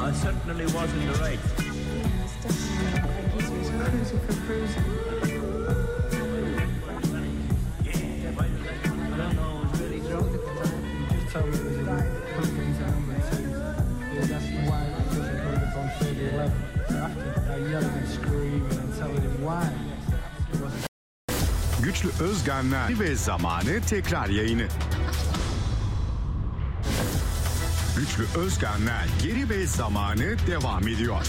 I certainly was in the right. Yes, definitely. He was cruising for cruising. Yeah, I don't know, I was really drunk at the time. You just told me it was in Hooligans number 2. He was asking why it was in Hooligans on 3011. So after yelling and screaming and telling him why, it wasn't. Güçlü Özgenler ve Zamanı tekrar yayını. Güçlü Özgenler Geri ve Zamanı devam ediyor.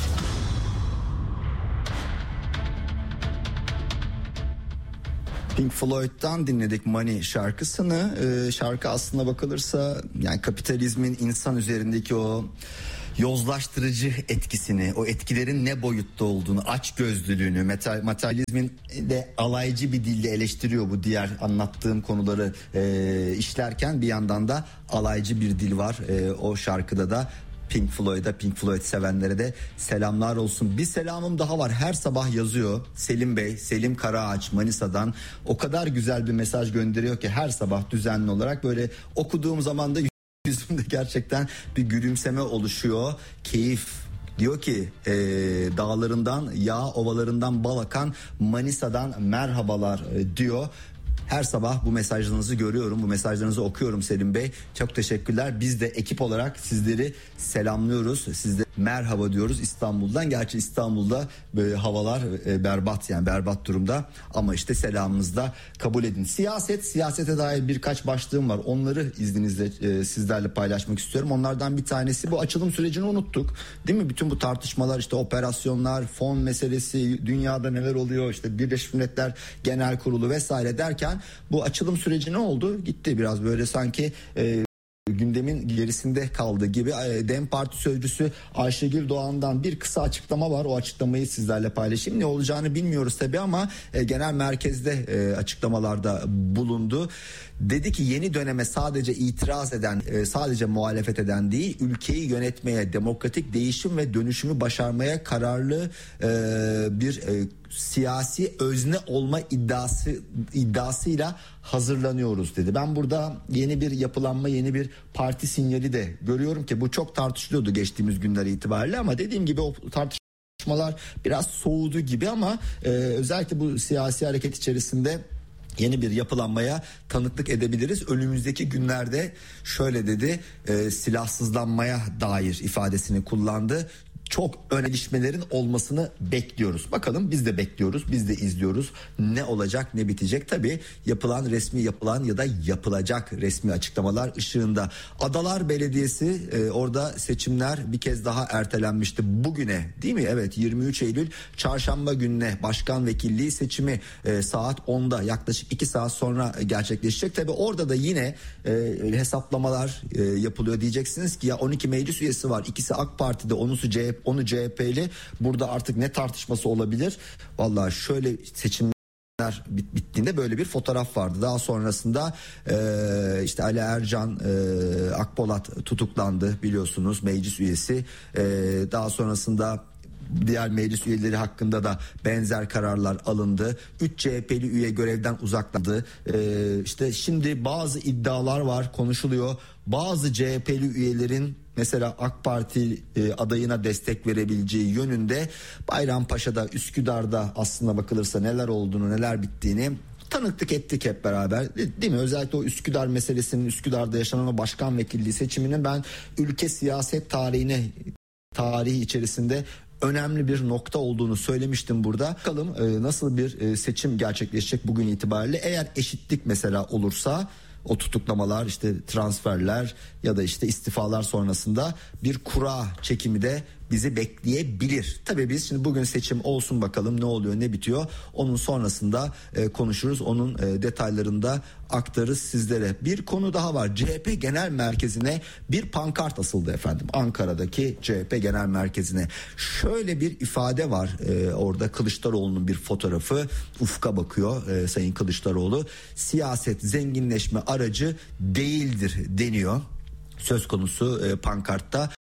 Pink Floyd'dan dinledik Money şarkısını. Şarkı aslına bakılırsa yani kapitalizmin insan üzerindeki o yozlaştırıcı etkisini, o etkilerin ne boyutta olduğunu, açgözlülüğünü, materyalizmin de alaycı bir dille eleştiriyor bu diğer anlattığım konuları işlerken, bir yandan da alaycı bir dil var o şarkıda da. Pink Floyd'a, Pink Floyd sevenlere de selamlar olsun. Bir selamım daha var, her sabah yazıyor Selim Bey, Selim Karaağaç Manisa'dan. O kadar güzel bir mesaj gönderiyor ki her sabah düzenli olarak, böyle okuduğum zaman da yüzümde gerçekten bir gülümseme oluşuyor. Keyif. Diyor ki dağlarından, yağ ovalarından bal akan Manisa'dan merhabalar diyor. Her sabah bu mesajlarınızı görüyorum, bu mesajlarınızı okuyorum Selim Bey. Çok teşekkürler. Biz de ekip olarak sizleri selamlıyoruz. Siz de merhaba diyoruz İstanbul'dan. Gerçi İstanbul'da böyle havalar berbat, yani berbat durumda. Ama işte selamınızı da kabul edin. Siyasete dair birkaç başlığım var. Onları izninizle sizlerle paylaşmak istiyorum. Onlardan bir tanesi, bu açılım sürecini unuttuk. Değil mi? Bütün bu tartışmalar, işte operasyonlar, fon meselesi, dünyada neler oluyor, işte Birleşmiş Milletler Genel Kurulu vesaire derken bu açılım süreci ne oldu? Gitti biraz böyle sanki gündemin gerisinde kaldı gibi. DEM Parti sözcüsü Ayşegül Doğan'dan bir kısa açıklama var. O açıklamayı sizlerle paylaşayım. Ne olacağını bilmiyoruz tabii ama genel merkezde açıklamalarda bulundu. Dedi ki yeni döneme sadece itiraz eden, sadece muhalefet eden değil, ülkeyi yönetmeye, demokratik değişim ve dönüşümü başarmaya kararlı bir siyasi özne olma iddiasıyla hazırlanıyoruz dedi. Ben burada yeni bir yapılanma, yeni bir parti sinyali de görüyorum ki bu çok tartışılıyordu geçtiğimiz günler itibariyle, ama dediğim gibi o tartışmalar biraz soğudu gibi, ama özellikle bu siyasi hareket içerisinde yeni bir yapılanmaya tanıklık edebiliriz. Önümüzdeki günlerde şöyle dedi, silahsızlanmaya dair ifadesini kullandı. Çok önemli gelişmelerin olmasını bekliyoruz. Bakalım, biz de bekliyoruz, biz de izliyoruz. Ne olacak, ne bitecek? Tabii yapılan ya da yapılacak resmi açıklamalar ışığında. Adalar Belediyesi, orada seçimler bir kez daha ertelenmişti bugüne, değil mi? Evet, 23 Eylül çarşamba gününe başkan vekilliği seçimi saat 10'da, yaklaşık 2 saat sonra gerçekleşecek. Tabii orada da yine hesaplamalar yapılıyor. Diyeceksiniz ki ya 12 meclis üyesi var, ikisi AK Parti'de, onu CHP'li, burada artık ne tartışması olabilir? Vallahi şöyle, seçimler bittiğinde böyle bir fotoğraf vardı. Daha sonrasında işte Ali Ercan Akpolat tutuklandı, biliyorsunuz, meclis üyesi. Daha sonrasında diğer meclis üyeleri hakkında da benzer kararlar alındı. 3 CHP'li üye görevden uzaklandı. İşte şimdi bazı iddialar var, konuşuluyor. Bazı CHP'li üyelerin mesela AK Parti adayına destek verebileceği yönünde. Bayrampaşa'da, Üsküdar'da aslına bakılırsa neler olduğunu, neler bittiğini tanıklık ettik hep beraber, değil mi? Özellikle o Üsküdar meselesinin, Üsküdar'da yaşanan o başkan vekilliği seçiminin ben ülke siyaset tarihi içerisinde önemli bir nokta olduğunu söylemiştim burada. Bakalım nasıl bir seçim gerçekleşecek bugün itibariyle. Eğer eşitlik mesela olursa, o tutuklamalar, işte transferler ya da işte istifalar sonrasında bir kura çekimi de bizi bekleyebilir. Tabii biz şimdi bugün seçim olsun, bakalım ne oluyor, ne bitiyor. Onun sonrasında konuşuruz. Onun detaylarında aktarırız sizlere. Bir konu daha var. CHP Genel Merkezi'ne bir pankart asıldı efendim. Ankara'daki CHP Genel Merkezi'ne. Şöyle bir ifade var. Orada Kılıçdaroğlu'nun bir fotoğrafı. Ufka bakıyor Sayın Kılıçdaroğlu. Siyaset zenginleşme aracı değildir deniyor. Söz konusu pankartta.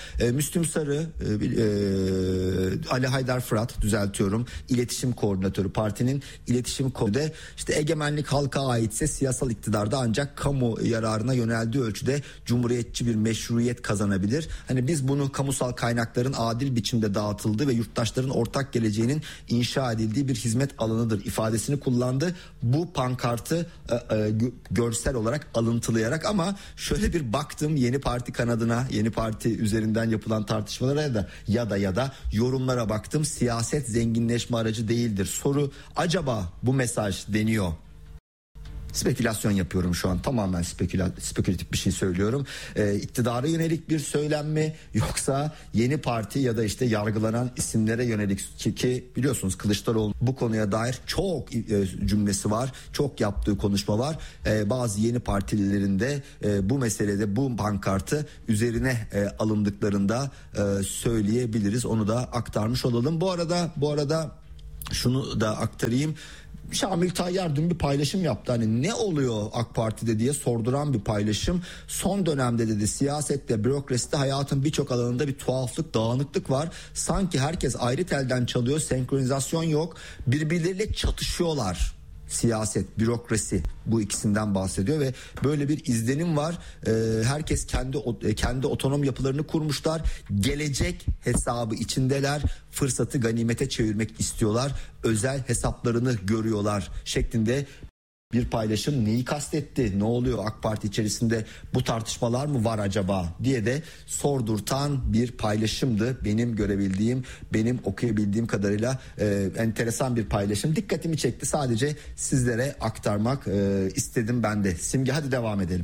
Müslüm Sarı, Ali Haydar Fırat, düzeltiyorum, iletişim koordinatörü, partinin iletişim koordinatörü. İşte egemenlik halka aitse siyasal iktidarda ancak kamu yararına yöneldiği ölçüde cumhuriyetçi bir meşruiyet kazanabilir. Hani biz bunu kamusal kaynakların adil biçimde dağıtıldığı ve yurttaşların ortak geleceğinin inşa edildiği bir hizmet alanıdır ifadesini kullandı. Bu pankartı görsel olarak alıntılayarak, ama şöyle bir baktım Yeni Parti kanadına, Yeni Parti üzerinden yapılan tartışmalara ya da yorumlara baktım. Siyaset zenginleşme aracı değildir. Soru, acaba bu mesaj deniyor. Spekülasyon yapıyorum şu an, tamamen spekülatif bir şey söylüyorum. İktidara yönelik bir söylem mi, yoksa Yeni Parti ya da işte yargılanan isimlere yönelik ki biliyorsunuz Kılıçdaroğlu bu konuya dair çok cümlesi var, çok yaptığı konuşma var. Bazı Yeni Partililerin de bu meselede bu pankartı üzerine alındıklarında söyleyebiliriz. Onu da aktarmış olalım. Bu arada şunu da aktarayım. Şamil Tayyar dün bir paylaşım yaptı. Hani ne oluyor AK Parti'de diye sorduran bir paylaşım. Son dönemde dedi siyasette, bürokraside, hayatın birçok alanında bir tuhaflık, dağınıklık var. Sanki herkes ayrı telden çalıyor, senkronizasyon yok. Birbirleriyle çatışıyorlar. Siyaset, bürokrasi, bu ikisinden bahsediyor ve böyle bir izlenim var. Herkes kendi otonom yapılarını kurmuşlar. Gelecek hesabı içindeler. Fırsatı ganimete çevirmek istiyorlar. Özel hesaplarını görüyorlar şeklinde bir paylaşım. Neyi kastetti? Ne oluyor AK Parti içerisinde? Bu tartışmalar mı var acaba diye de sordurtan bir paylaşımdı. Benim görebildiğim, benim okuyabildiğim kadarıyla enteresan bir paylaşım. Dikkatimi çekti. Sadece sizlere aktarmak istedim ben de. Simge, hadi devam edelim.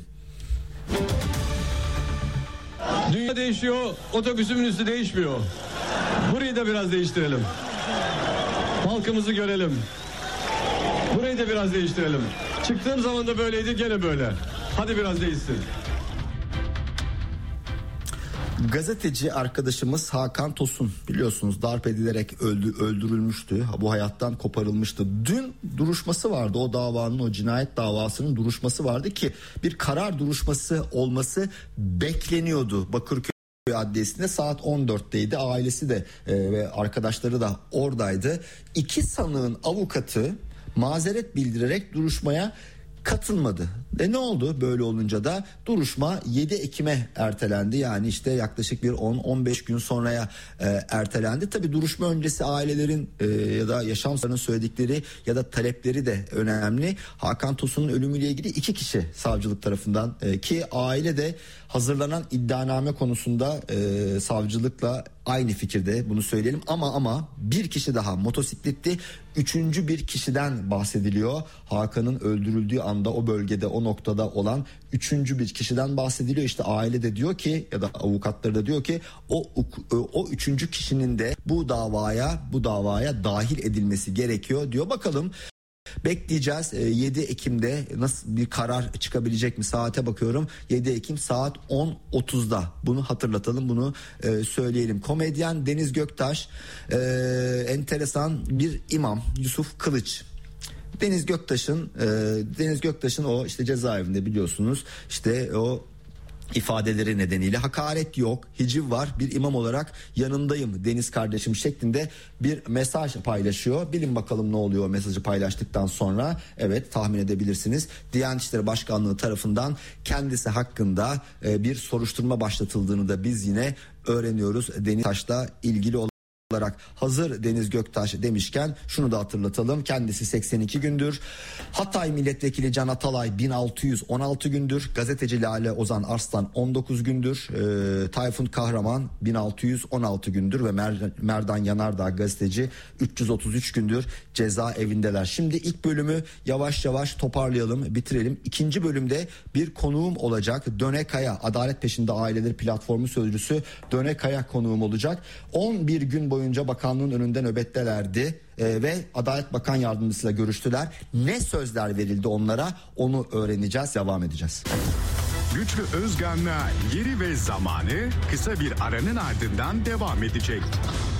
Dünya değişiyor, otobüsümün üstü değişmiyor. Burayı da biraz değiştirelim. Halkımızı görelim. Burayı da biraz değiştirelim. Çıktığım zaman da böyleydi, gene böyle. Hadi biraz değişsin. Gazeteci arkadaşımız Hakan Tosun biliyorsunuz darp edilerek öldürülmüştü. Bu hayattan koparılmıştı. Dün duruşması vardı, o davanın, o cinayet davasının duruşması vardı ki bir karar duruşması olması bekleniyordu. Bakırköy Adliyesi'nde saat 14'teydi. Ailesi de ve arkadaşları da oradaydı. İki sanığın avukatı mazeret bildirerek duruşmaya katılmadı. Ne oldu? Böyle olunca da duruşma 7 Ekim'e ertelendi. Yani işte yaklaşık bir 10-15 gün sonraya ertelendi. Tabii duruşma öncesi ailelerin ya da yaşamlarının söyledikleri ya da talepleri de önemli. Hakan Tosun'un ölümüyle ilgili 2 kişi savcılık tarafından ki aile de hazırlanan iddianame konusunda savcılıkla aynı fikirde, bunu söyleyelim, ama bir kişi daha motosikletli, 3. bir kişiden bahsediliyor. Hakan'ın öldürüldüğü anda o bölgede, o noktada olan 3. bir kişiden bahsediliyor. İşte aile de diyor ki, ya da avukatları da diyor ki o 3. kişinin de bu davaya dahil edilmesi gerekiyor diyor. Bakalım, bekleyeceğiz. 7 Ekim'de nasıl bir karar çıkabilecek mi? Saate bakıyorum. 7 Ekim saat 10.30'da. Bunu hatırlatalım, bunu söyleyelim. Komedyen Deniz Göktaş, enteresan bir imam Yusuf Kılıç. Deniz Göktaş'ın o işte cezaevinde biliyorsunuz işte o ifadeleri nedeniyle hakaret yok, hiciv var, bir imam olarak yanındayım Deniz kardeşim şeklinde bir mesaj paylaşıyor. Bilin bakalım ne oluyor mesajı paylaştıktan sonra. Evet, tahmin edebilirsiniz. Diyanet İşleri Başkanlığı tarafından kendisi hakkında bir soruşturma başlatıldığını da biz yine öğreniyoruz. Deniz Taş'la ilgili olarak. Hazır Deniz Göktaş demişken şunu da hatırlatalım. Kendisi 82 gündür. Hatay Milletvekili Can Atalay 1616 gündür. Gazeteci Lale Ozan Arslan 19 gündür. Tayfun Kahraman 1616 gündür ve Merdan Yanardağ gazeteci 333 gündür cezaevindeler. Şimdi ilk bölümü yavaş yavaş toparlayalım, bitirelim. İkinci bölümde bir konuğum olacak. Döne Kaya, Adalet Peşinde Aileleri Platformu Sözcüsü Döne Kaya konuğum olacak. 11 gün boyunca bakanlığın önünde nöbettelerdi ve Adalet Bakan Yardımcısıyla görüştüler. Ne sözler verildi onlara, onu öğreneceğiz, devam edeceğiz. Güçlü Özgan'la Yeri ve Zamanı kısa bir aranın ardından devam edecek.